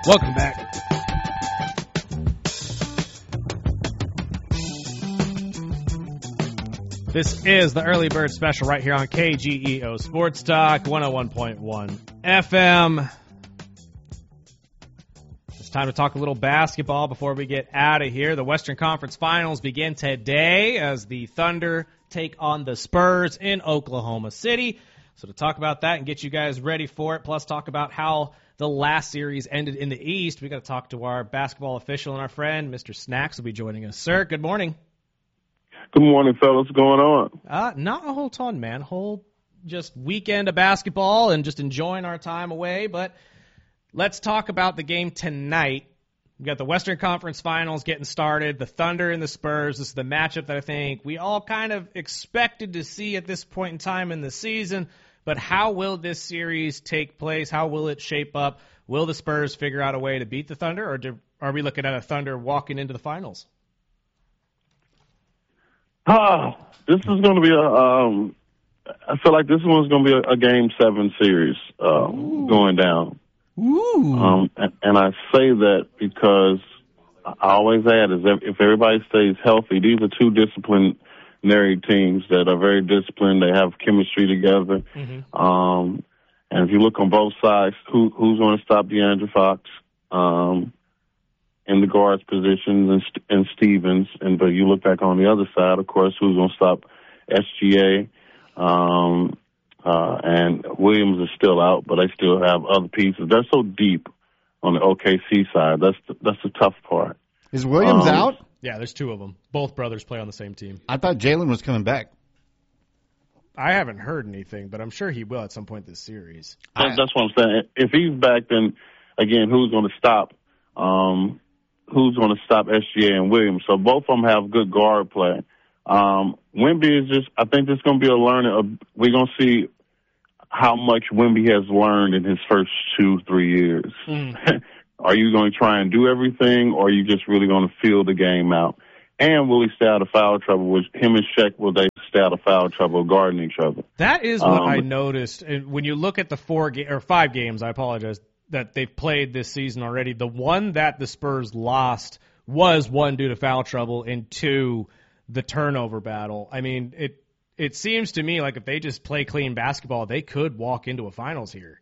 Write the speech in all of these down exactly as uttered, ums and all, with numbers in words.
Welcome back. This is the Early Bird Special right here on K G E O Sports Talk, one oh one point one F M. It's time to talk a little basketball before we get out of here. The Western Conference Finals begin today as the Thunder take on the Spurs in Oklahoma City. So to talk about that and get you guys ready for it, plus talk about how the last series ended in the East, we got to talk to our basketball official and our friend, Mister Snacks, will be joining us. Sir, good morning. Good morning, fellas. What's going on? Uh, not a whole ton, man. Whole just weekend of basketball and just enjoying our time away. But let's talk about the game tonight. We've got the Western Conference Finals getting started, the Thunder and the Spurs. This is the matchup that I think we all kind of expected to see at this point in time in the season. But how will this series take place? How will it shape up? Will the Spurs figure out a way to beat the Thunder, or do, are we looking at a Thunder walking into the finals? Oh, this is going to be a. Um, I feel like this one's going to be a, a game seven series uh, going down. Ooh. Um, and, and I say that because I always add is that if everybody stays healthy, these are two disciplinary teams that are very disciplined. They have chemistry together. Mm-hmm. Um, and if you look on both sides, who, who's going to stop DeAndre Fox? Um, in the guards positions and, and Stevens, and but you look back on the other side, of course, who's going to stop S G A, um, uh, and Williams is still out, but they still have other pieces. They're so deep on the O K C side. That's the, that's the tough part. Is Williams um, out? Yeah, there's two of them. Both brothers play on the same team. I thought Jalen was coming back. I haven't heard anything, but I'm sure he will at some point this series. That, that's what I'm saying. If he's back, then, again, who's going to stop um, who's going to stop S G A and Williams? So both of them have good guard play. Um, Wemby is just, I think there's going to be a learning. We're going to see how much Wemby has learned in his first two, three years. Mm. Are you going to try and do everything, or are you just really going to feel the game out? And will he stay out of foul trouble? With him and Shaq, will they stay out of foul trouble guarding each other? That is what um, I noticed. And when you look at the four ga- or five games, I apologize, that they've played this season already, the one that the Spurs lost was one due to foul trouble and two, the turnover battle. I mean, it it seems to me like if they just play clean basketball, they could walk into a finals here.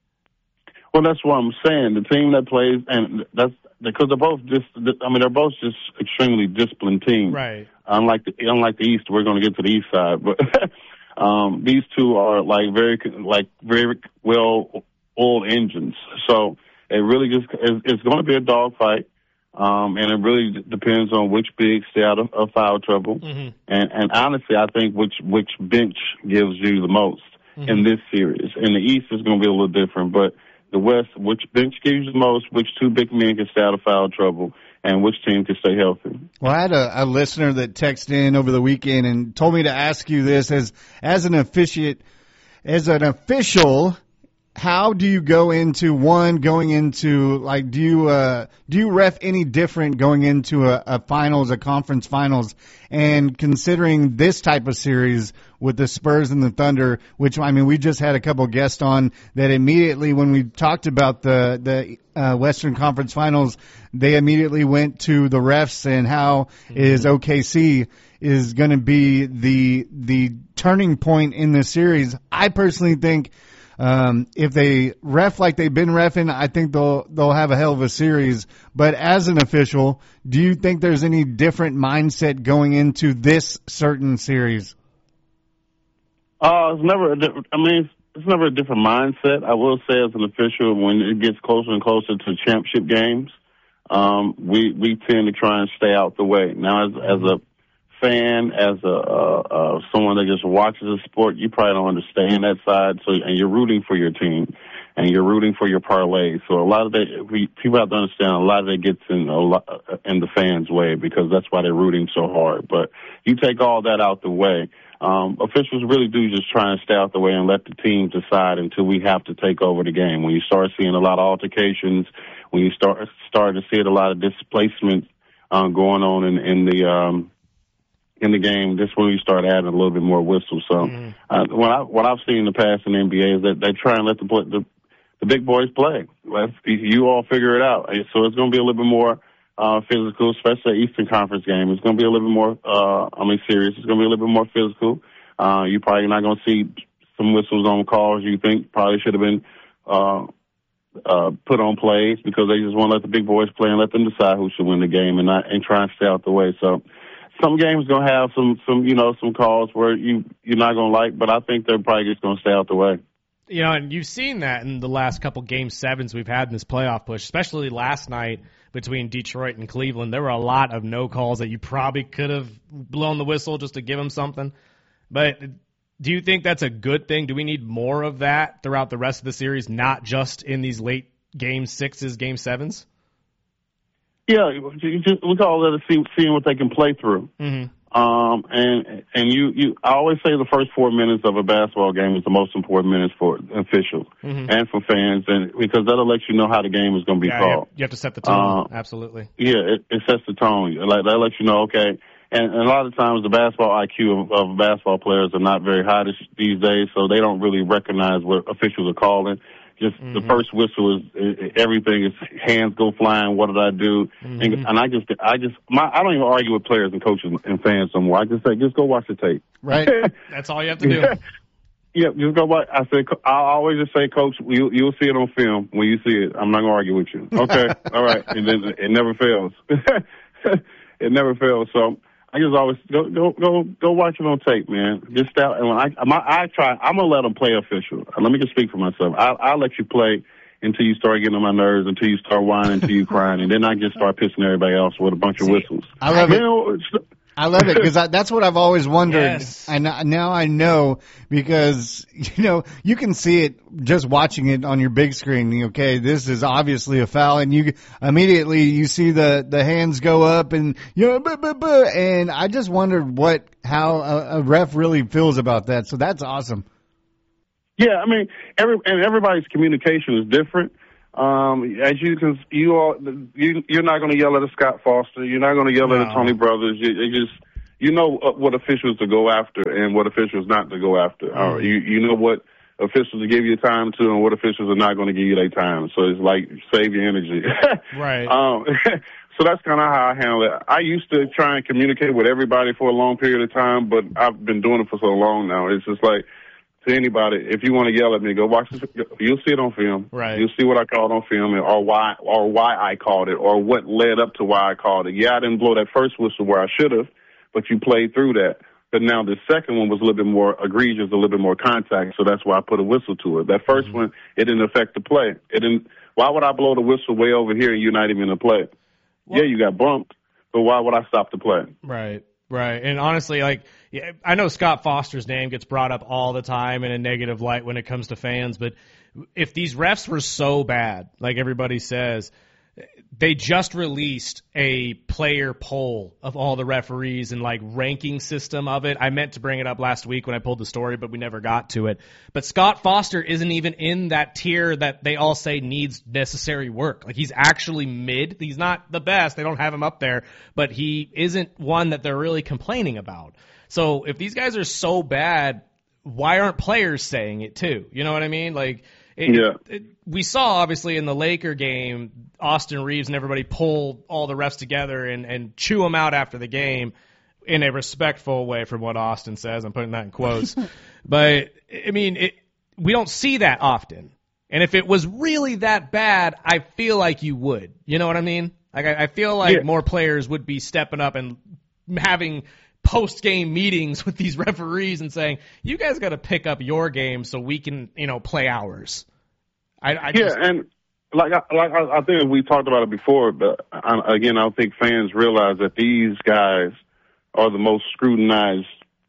Well, that's what I'm saying. The team that plays, and that's because they're both just, I mean, they're both just extremely disciplined teams. Right. Unlike the, unlike the East, we're going to get to the East side, but um, these two are like very, like very well oiled engines. So it really just, it's going to be a dogfight. Um, and it really depends on which bigs stay out of, of foul trouble. Mm-hmm. And, and honestly, I think which, which bench gives you the most mm-hmm. in this series. In the East, it's going to be a little different, but the West, which bench gives you the most, which two big men can stay out of foul trouble, and which team can stay healthy. Well, I had a, a listener that texted in over the weekend and told me to ask you this as as an officiate, as an official. How do you go into one going into like do you uh, do you ref any different going into a, a finals, a conference finals, and considering this type of series with the Spurs and the Thunder, which I mean we just had a couple guests on that immediately when we talked about the the uh, Western Conference Finals, they immediately went to the refs and how mm-hmm. is O K C is going to be the the turning point in this series. I personally think. Um, if they ref like they've been reffing, I think they'll they'll have a hell of a series. But as an official, do you think there's any different mindset going into this certain series? Uh, it's never. A di- I mean, it's never a different mindset. I will say, as an official, when it gets closer and closer to championship games, um, we we tend to try and stay out the way. Now, as as a fan, as a uh, uh, someone that just watches the sport, you probably don't understand that side. So, and you're rooting for your team, and you're rooting for your parlay. So, a lot of that, we people have to understand. A lot of that gets in a lot, in the fans' way because that's why they're rooting so hard. But you take all that out the way. Um, officials really do just try and stay out the way and let the team decide until we have to take over the game. When you start seeing a lot of altercations, when you start start to see a lot of displacement uh, going on in, in the um, in the game, this when you start adding a little bit more whistle. So, mm. uh, what I what I've seen in the past in the N B A is that they try and let the the the big boys play. Let's you all figure it out. So it's going to be a little bit more uh, physical, especially the Eastern Conference game. It's going to be a little bit more, uh, I mean, serious. It's going to be a little bit more physical. Uh, you're probably not going to see some whistles on calls you think probably should have been uh, uh, put on plays because they just want to let the big boys play and let them decide who should win the game and not and try and stay out the way. So some games going to have some, some, you know, some calls where you, you're not going to like, but I think they're probably just going to stay out the way. You know, and you've seen that in the last couple game sevens we've had in this playoff push, especially last night between Detroit and Cleveland. There were a lot of no calls that you probably could have blown the whistle just to give them something. But do you think that's a good thing? Do we need more of that throughout the rest of the series, not just in these late game sixes, game sevens? Yeah, you just, we call that see, seeing what they can play through. Mm-hmm. Um, and and you, you, I always say the first four minutes of a basketball game is the most important minutes for officials mm-hmm. and for fans, and because that'll let you know how the game is going to be yeah, called. You have to set the tone. Uh, Absolutely. Yeah, it, it sets the tone. Like that lets you know, okay. And, and a lot of times the basketball I Q of, of basketball players are not very high this, these days, so they don't really recognize what officials are calling. Just mm-hmm. the first whistle is, is everything is hands go flying. What did I do? Mm-hmm. And, and I just, I just, my, I don't even argue with players and coaches and fans no more. I just say, just go watch the tape. Right. That's all you have to do. Yeah, just go watch. I said, I always just say, Coach, you, you'll see it on film when you see it. I'm not gonna argue with you. Okay, all right. And then it never fails. It never fails. So I just always go go go go watch it on tape, man. Just out and when I my, I try. I'm gonna let them play official. Let me just speak for myself. I, I'll let you play until you start getting on my nerves, until you start whining, until you crying, and then I just start pissing everybody else with a bunch of whistles. I love you it. Know, I love it because that's what I've always wondered. Yes. And now I know because, you know, you can see it just watching it on your big screen. Okay, this is obviously a foul, and you immediately you see the, the hands go up, and you know, buh, buh, buh, and I just wondered what how a, a ref really feels about that. So that's awesome. Yeah, I mean, every and everybody's communication is different. Um, as you can, you all, you, you're not going to yell at a Scott Foster. You're not going to yell no. at a Tony Brothers. You, you just, you know what officials to go after and what officials not to go after. Mm. Uh, you, you know what officials to give you time to and what officials are not going to give you their time. So it's like, save your energy. Right. Um, so that's kind of how I handle it. I used to try and communicate with everybody for a long period of time, but I've been doing it for so long now. It's just like, to anybody, if you want to yell at me, go watch this. You'll see it on film. Right. You'll see what I called on film, or why, or why I called it, or what led up to why I called it. Yeah, I didn't blow that first whistle where I should have, but you played through that. But now the second one was a little bit more egregious, a little bit more contact, so that's why I put a whistle to it. That first mm-hmm. one, it didn't affect the play. It didn't. Why would I blow the whistle way over here and you're not even in the play? Well, yeah, you got bumped, but why would I stop the play? Right. Right, and honestly, like, yeah, I know Scott Foster's name gets brought up all the time in a negative light when it comes to fans, but if these refs were so bad, like everybody says, they just released a player poll of all the referees and, like, ranking system of it. I meant to bring it up last week when I pulled the story, but we never got to it. But Scott Foster isn't even in that tier that they all say needs necessary work. Like, he's actually mid. He's not the best. They don't have him up there, but he isn't one that they're really complaining about. So if these guys are so bad, why aren't players saying it too? You know what I mean? Like, It, yeah. it, we saw, obviously, in the Laker game, Austin Reeves and everybody pull all the refs together and, and chew them out after the game in a respectful way from what Austin says. I'm putting that in quotes. But, I mean, it, we don't see that often. And if it was really that bad, I feel like you would. You know what I mean? Like I, I feel like yeah. more players would be stepping up and having post-game meetings with these referees and saying, you guys got to pick up your game so we can, you know, play ours. I, I yeah, just, and like I, like I think we talked about it before, but I, again, I don't think fans realize that these guys are the most scrutinized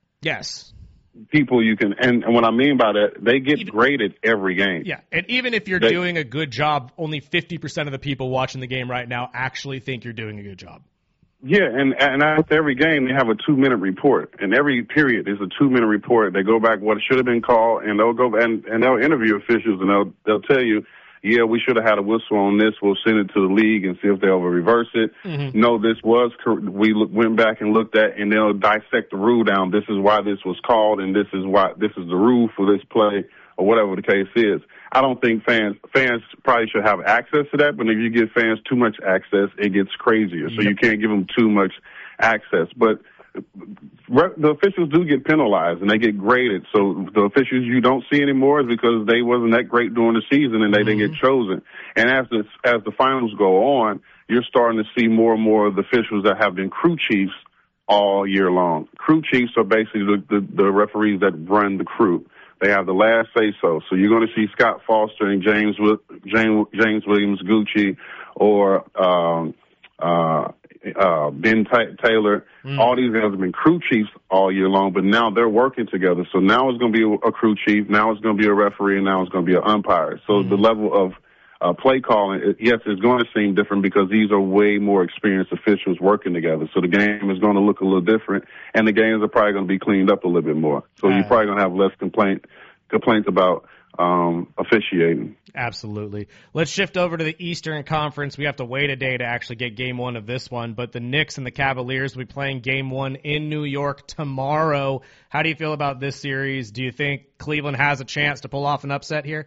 yes. people you can, and, and what I mean by that, they get even, graded every game. Yeah, and even if you're they, doing a good job, only fifty percent of the people watching the game right now actually think you're doing a good job. Yeah, and and after every game, they have a two-minute report. And every period is a two-minute report. They go back what should have been called, and they'll go and, and they'll interview officials, and they'll they'll tell you, yeah, we should have had a whistle on this. We'll send it to the league and see if they'll reverse it. Mm-hmm. No, this was we look, went back and looked at, and they'll dissect the rule down. This is why this was called, and this is why this is the rule for this play, or whatever the case is. I don't think fans fans probably should have access to that, but if you give fans too much access, it gets crazier. So you can't give them too much access. But the officials do get penalized and they get graded. So the officials you don't see anymore is because they wasn't that great during the season and they mm-hmm. didn't get chosen. And as the, as the finals go on, you're starting to see more and more of the officials that have been crew chiefs all year long. Crew chiefs are basically the, the, the referees that run the crew. They have the last say-so. So you're going to see Scott Foster and James James, James Williams Gucci or um, uh, uh, Ben T- Taylor. Mm. All these guys have been crew chiefs all year long, but now they're working together. So now it's going to be a, a crew chief, now it's going to be a referee, and now it's going to be an umpire. So mm. the level of uh, play calling, yes, it's going to seem different because these are way more experienced officials working together. So the game is going to look a little different, and the games are probably going to be cleaned up a little bit more. So uh, you're probably going to have less complaint complaints about um, officiating. Absolutely. Let's shift over to the Eastern Conference. We have to wait a day to actually get game one of this one, but the Knicks and the Cavaliers will be playing game one in New York tomorrow. How do you feel about this series? Do you think Cleveland has a chance to pull off an upset here?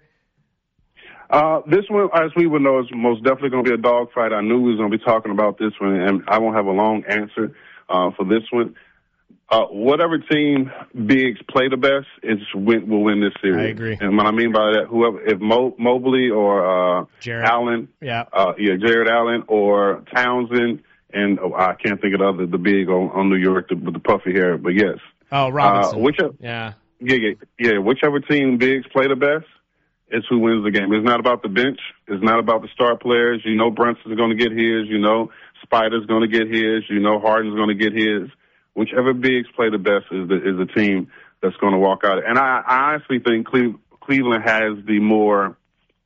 Uh, this one, as we would know, is most definitely going to be a dogfight. I knew we was going to be talking about this one, and I won't have a long answer uh, for this one. Uh, whatever team bigs play the best is win, will win this series. I agree. And what I mean by that, whoever, if Mo, Mobley or uh, Jared. Allen, yeah, uh, yeah, Jared Allen or Townsend, and oh, I can't think of the other, the big on, on New York the, with the puffy hair, but yes. Oh, Robinson. Uh, whichever, yeah. yeah, yeah, yeah. Whichever team bigs play the best is who wins the game. It's not about the bench. It's not about the star players. You know Brunson's going to get his. You know Spider's going to get his. You know Harden's going to get his. Whichever bigs play the best is the is the team that's going to walk out. And I, I honestly think Cle- Cleveland has the more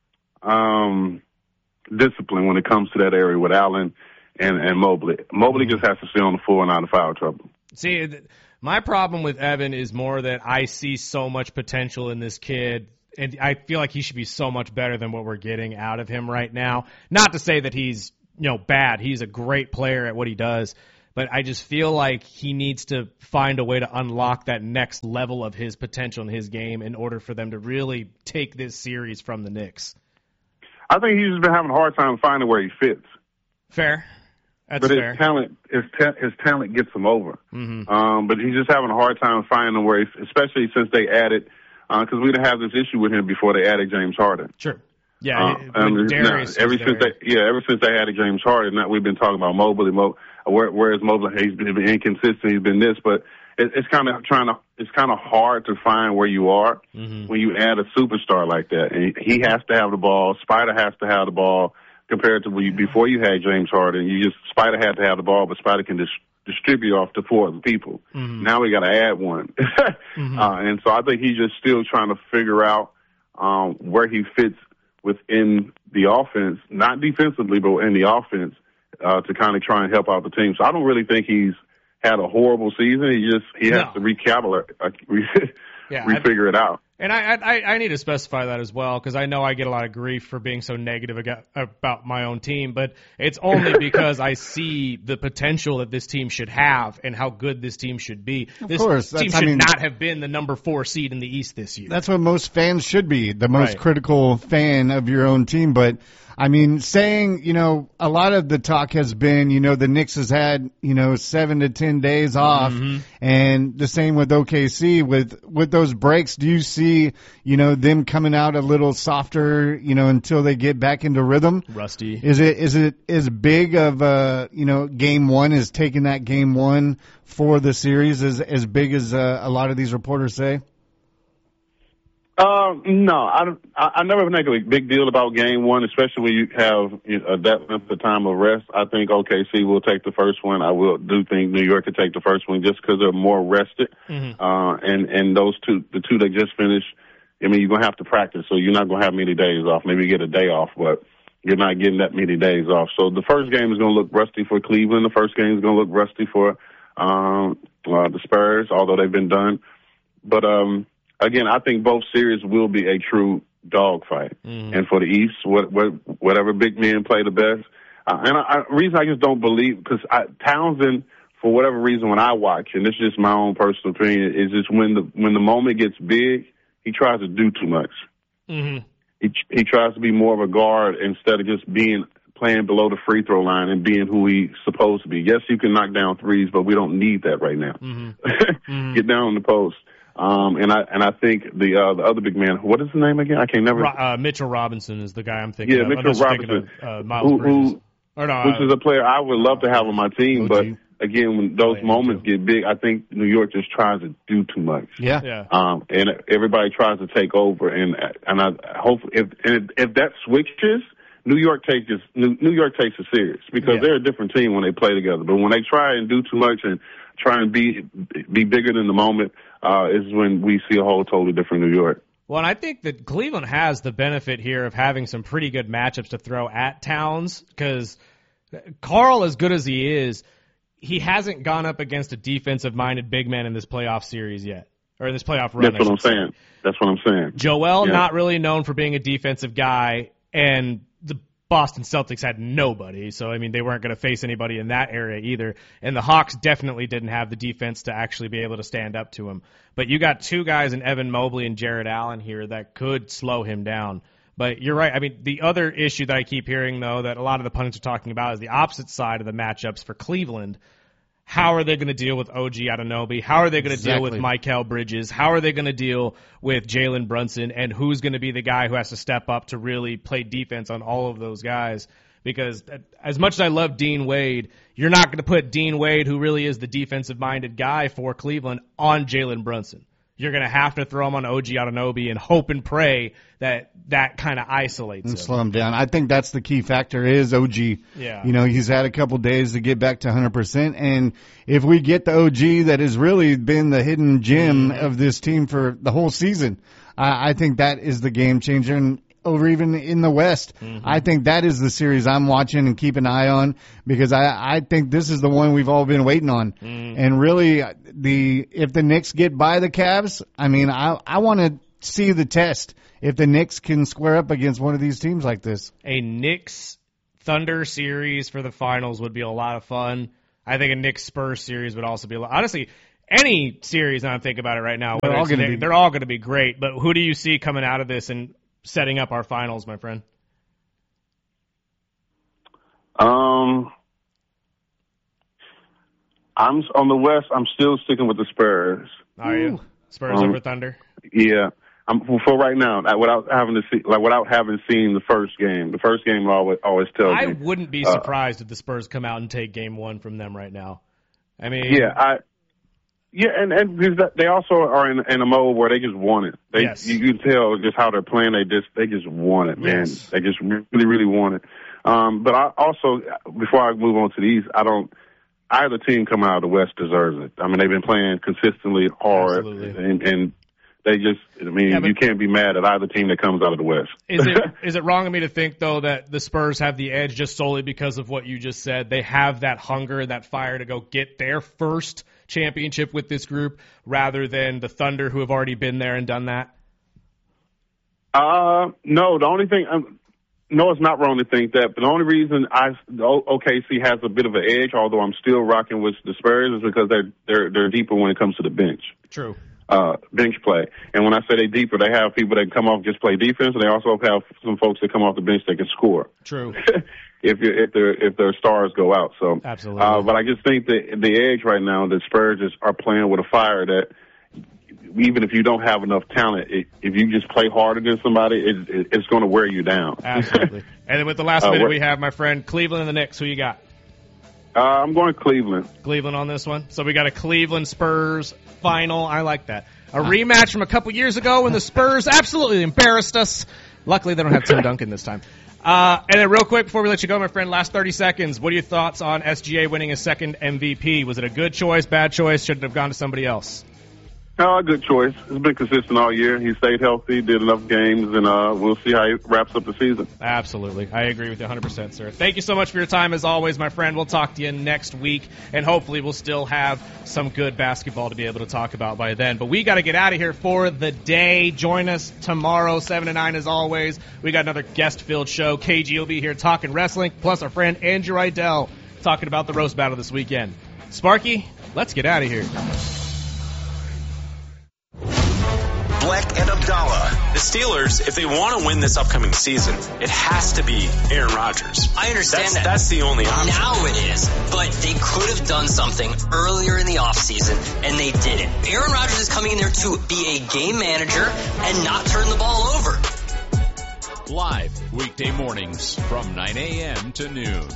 um, discipline when it comes to that area with Allen and, and Mobley. Mobley just has to stay on the floor and out of foul trouble. See, my problem with Evan is more that I see so much potential in this kid. And I feel like he should be so much better than what we're getting out of him right now. Not to say that he's, you know, bad. He's a great player at what he does. But I just feel like he needs to find a way to unlock that next level of his potential in his game in order for them to really take this series from the Knicks. I think he's just been having a hard time finding where he fits. Fair. That's but fair. his talent, his, ta- his talent gets him over. Mm-hmm. Um, but he's just having a hard time finding where, he, especially since they added, because uh, we didn't have this issue with him before they added James Harden. Sure. Yeah. Uh, um, Darius now, ever since they, yeah, ever since they added James Harden, now we've been talking about Mobley. Mo, where, whereas Mobley, he's been inconsistent. He's been this, but it, it's kind of trying to. It's kind of hard to find where you are mm-hmm. when you add a superstar like that. And he has to have the ball. Spider has to have the ball. Compared to when you, before you had James Harden, you just Spider had to have the ball, but Spider can dis- distribute off to four other people. Mm-hmm. Now we got to add one, mm-hmm. uh, and so I think he's just still trying to figure out um, where he fits within the offense, not defensively, but in the offense, uh, to kind of try and help out the team. So I don't really think he's had a horrible season. He just he has no. to recalibrate, uh, re- yeah, refigure it out. And I, I I need to specify that as well, because I know I get a lot of grief for being so negative about my own team, but it's only because I see the potential that this team should have and how good this team should be. Of this course, team should I mean, not have been the number four seed in the East this year. That's what most fans should be, the most right. critical fan of your own team. But, I mean, saying, you know, a lot of the talk has been, you know, the Knicks has had, you know, seven to ten days off, mm-hmm. and the same with O K C. With with those breaks, do you see, you know, them coming out a little softer, you know, until they get back into rhythm? Rusty. Is it is it as big of a, you know, game one is taking that game one for the series as as big as uh, a lot of these reporters say? Um, no, I, don't, I I never make a big deal about game one, especially when you have you know, that length of time of rest. I think O K C will take the first one. I will do think New York could take the first one just because they're more rested. Mm-hmm. Uh, and and those two, the two that just finished, I mean, you're gonna have to practice, so you're not gonna have many days off. Maybe you get a day off, but you're not getting that many days off. So the first game is gonna look rusty for Cleveland. The first game is gonna look rusty for um, uh, the Spurs, although they've been done. But um. Again, I think both series will be a true dogfight. Mm-hmm. And for the East, what, what, whatever big men play the best. Uh, and I, I, reason I just don't believe, because Townsend, for whatever reason, when I watch, and this is just my own personal opinion, is just when the when the moment gets big, he tries to do too much. Mm-hmm. He he tries to be more of a guard instead of just being playing below the free throw line and being who he's supposed to be. Yes, you can knock down threes, but we don't need that right now. Mm-hmm. mm-hmm. Get down on the post. Um, and I and I think the uh, the other big man, what is his name again? I can't never. Uh, Mitchell Robinson is the guy I'm thinking yeah, of. Mitchell Of, Robinson, uh, Miles who, Bridges. who Or no, which uh, is a player I would love to have on my team, O G. but again, when those oh, yeah, moments get big, I think New York just tries to do too much. Yeah. yeah. Um, and everybody tries to take over, and and I hope if and if that switches, New York takes this, New, New York takes it serious because Yeah. they're a different team when they play together. But when they try and do too much and try and be be bigger than the moment, uh, is when we see a whole totally different New York. Well, and I think that Cleveland has the benefit here of having some pretty good matchups to throw at Towns because Karl, as good as he is, he hasn't gone up against a defensive-minded big man in this playoff series yet, or in this playoff run. That's what I'm saying. That's what I'm saying. Joel, Yeah. not really known for being a defensive guy, and the Boston Celtics had nobody, so, I mean, they weren't going to face anybody in that area either. And the Hawks definitely didn't have the defense to actually be able to stand up to him. But you got two guys in Evan Mobley and Jared Allen here that could slow him down. But you're right. I mean, the other issue that I keep hearing, though, that a lot of the pundits are talking about is the opposite side of the matchups for Cleveland. How are they going to deal with O G Anunoby? How are they going to Exactly. deal with Mikal Bridges? How are they going to deal with Jalen Brunson? And who's going to be the guy who has to step up to really play defense on all of those guys? Because as much as I love Dean Wade, you're not going to put Dean Wade, who really is the defensive-minded guy for Cleveland, on Jalen Brunson. You're going to have to throw him on O G Anunoby and hope and pray that that kind of isolates And him. slow him down. I think that's the key factor is O G. Yeah. You know, he's had a couple days to get back to one hundred percent. And if we get the O G that has really been the hidden gem Mm-hmm. of this team for the whole season, I, I think that is the game changer. And over even in the West, Mm-hmm. I think that is the series I'm watching and keep an eye on because I, I think this is the one we've all been waiting on. Mm-hmm. And really, the if the Knicks get by the Cavs, I mean, I, I want to see the test if the Knicks can square up against one of these teams like this. A Knicks Thunder series for the finals would be a lot of fun. I think a Knicks Spurs series would also be a lot. Honestly, any series, now I'm thinking about it right now, They're whether all it's gonna Knick- be- they're all going to be great. But who do you see coming out of this and setting up our finals, my friend? Um, I'm on the West. I'm still sticking with the Spurs. Are you Ooh. Spurs Um, over Thunder? Yeah, I'm for right now. uh, Without having to see, like without having seen the first game, the first game always always tells I me. wouldn't be uh, surprised if the Spurs come out and take Game One from them right now. I mean, Yeah, I. Yeah, and and because that- they also are in, in a mode where they just want it. They Yes. you, you can tell just how they're playing. They just they just want it, man. Yes. They just really really want it. Um, but I also, before I move on to these, I don't. Either team coming out of the West deserves it. I mean, they've been playing consistently hard, Absolutely. and and they just. I mean, Yeah, but- you can't be mad at either team that comes out of the West. Is it is it wrong of me to think though that the Spurs have the edge just solely because of what you just said? They have that hunger, that fire to go get their first championship with this group, rather than the Thunder who have already been there and done that. Uh, no, the only thing, um, no, it's not wrong to think that, but the only reason I, O- OKC has a bit of an edge, although I'm still rocking with the Spurs, is because they're, they're, they're deeper when it comes to the bench, True. uh, bench play. And when I say they deeper, they have people that can come off and just play defense, and they also have some folks that come off the bench that can score. True. if you if their if their stars go out, so Absolutely. Uh, but I just think that the edge right now, the Spurs just are playing with a fire that even if you don't have enough talent, it, if you just play harder than somebody, it, it, it's going to wear you down. Absolutely. And then with the last Uh, minute what- we have, my friend, Cleveland and the Knicks. Who you got? uh, I'm going Cleveland. Cleveland on this one. So we got a Cleveland Spurs final. I like that. A rematch from a couple years ago when the Spurs absolutely embarrassed us. Luckily, they don't have Tim Duncan this time. Uh, and then real quick before we let you go, my friend, last thirty seconds. What are your thoughts on S G A winning a second M V P? Was it a good choice, bad choice? Should it have gone to somebody else? No, a good choice. He's been consistent all year. He stayed healthy, did enough games, and uh, we'll see how he wraps up the season. Absolutely. I agree with you one hundred percent, sir. Thank you so much for your time, as always, my friend. We'll talk to you next week, and hopefully we'll still have some good basketball to be able to talk about by then. But we got to get out of here for the day. Join us tomorrow, seven to nine, as always. We got another guest-filled show. K G will be here talking wrestling, plus our friend Andrew Rydell talking about the roast battle this weekend. Sparky, let's get out of here. Black and Abdallah. The Steelers, if they want to win this upcoming season, it has to be Aaron Rodgers. I understand that's, that. That's the only option. Now it is. But they could have done something earlier in the offseason, and they didn't. Aaron Rodgers is coming in there to be a game manager and not turn the ball over. Live weekday mornings from nine a.m. to noon.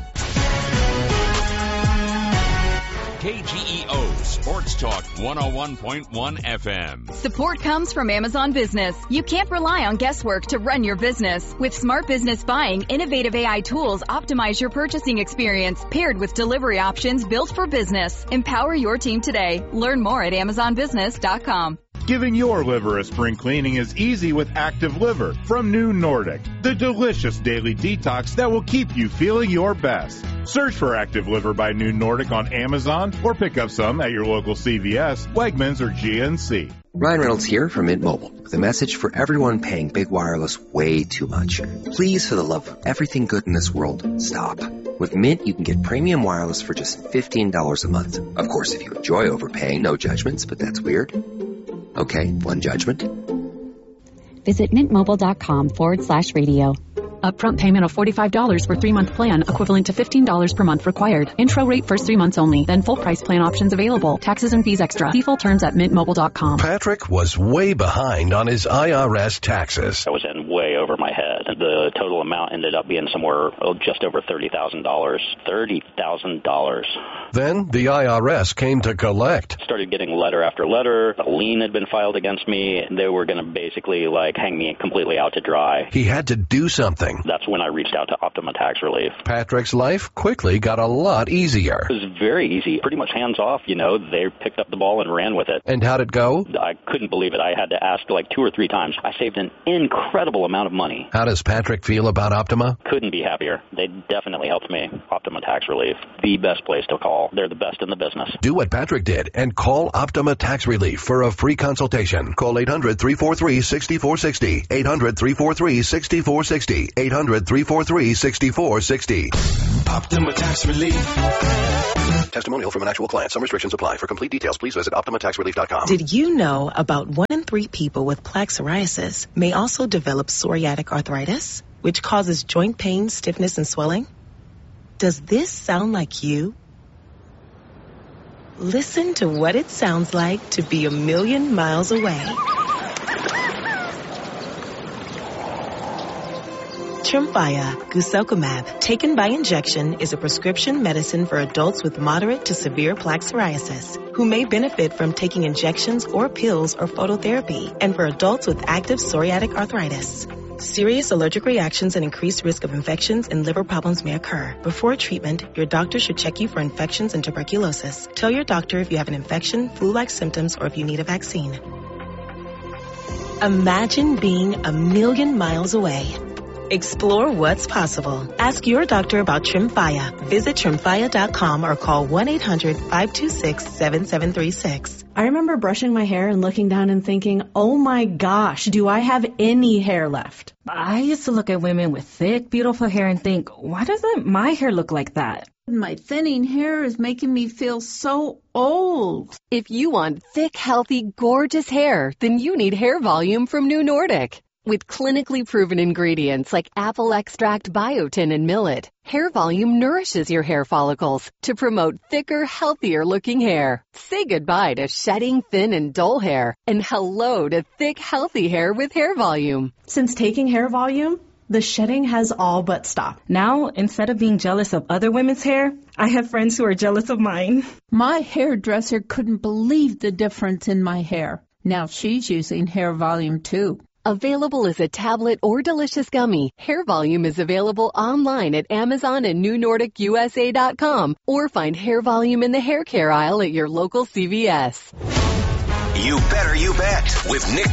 K G E O Sports Talk one oh one point one F M. Support comes from Amazon Business. You can't rely on guesswork to run your business. With Smart Business Buying, innovative A I tools optimize your purchasing experience, paired with delivery options built for business. Empower your team today. Learn more at amazon business dot com. Giving your liver a spring cleaning is easy with Active Liver from New Nordic, the delicious daily detox that will keep you feeling your best. Search for Active Liver by New Nordic on Amazon or pick up some at your local C V S, Wegmans, or G N C. Ryan Reynolds here from Mint Mobile with a message for everyone paying big wireless way too much. Please, for the love of everything good in this world, stop. With Mint, you can get premium wireless for just fifteen dollars a month. Of course, if you enjoy overpaying, no judgments, but that's weird. Okay, one judgment. Visit mintmobile.com forward slash radio. Upfront payment of forty-five dollars for three-month plan, equivalent to fifteen dollars per month required. Intro rate first three months only, then full price plan options available. Taxes and fees extra. See full terms at mint mobile dot com. Patrick was way behind on his I R S taxes. I was in way over my head. The total amount ended up being somewhere oh, just over thirty thousand dollars. thirty thousand dollars. Then the I R S came to collect. Started getting letter after letter. A lien had been filed against me. They were going to basically like hang me completely out to dry. He had to do something. That's when I reached out to Optima Tax Relief. Patrick's life quickly got a lot easier. It was very easy, pretty much hands off, you know. They picked up the ball and ran with it. And how'd it go? I couldn't believe it. I had to ask like two or three times. I saved an incredible amount of money. How does Patrick feel about Optima? Couldn't be happier. They definitely helped me. Optima Tax Relief, the best place to call. They're the best in the business. Do what Patrick did and call Optima Tax Relief for a free consultation. Call eight hundred, three four three, six four six zero. eight hundred, three four three, six four six zero. eight hundred, three four three, six four six zero. Optima Tax Relief. Testimonial from an actual client. Some restrictions apply. For complete details, please visit optima tax relief dot com. Did you know about one in three people with plaque psoriasis may also develop psoriatic arthritis, which causes joint pain, stiffness, and swelling? Does this sound like you? Listen to what it sounds like to be a million miles away. Tremfya guselkumab, taken by injection, is a prescription medicine for adults with moderate to severe plaque psoriasis who may benefit from taking injections or pills or phototherapy, and for adults with active psoriatic arthritis. Serious allergic reactions and increased risk of infections and liver problems may occur. Before treatment, your doctor should check you for infections and tuberculosis. Tell your doctor if you have an infection, flu-like symptoms, or if you need a vaccine. Imagine being a million miles away. Explore what's possible. Ask your doctor about Tremfya. Visit tremfya dot com or call one eight hundred, five two six, seven seven three six. I remember brushing my hair and looking down and thinking, oh my gosh, do I have any hair left? I used to look at women with thick, beautiful hair and think, why doesn't my hair look like that? My thinning hair is making me feel so old. If you want thick, healthy, gorgeous hair, then you need Hair Volume from New Nordic. With clinically proven ingredients like apple extract, biotin, and millet, Hair Volume nourishes your hair follicles to promote thicker, healthier-looking hair. Say goodbye to shedding, thin, and dull hair, and hello to thick, healthy hair with Hair Volume. Since taking Hair Volume, the shedding has all but stopped. Now, instead of being jealous of other women's hair, I have friends who are jealous of mine. My hairdresser couldn't believe the difference in my hair. Now she's using Hair Volume too. Available as a tablet or delicious gummy, Hair Volume is available online at Amazon and new nordic u s a dot com, or find Hair Volume in the hair care aisle at your local C V S. You better you bet with Nick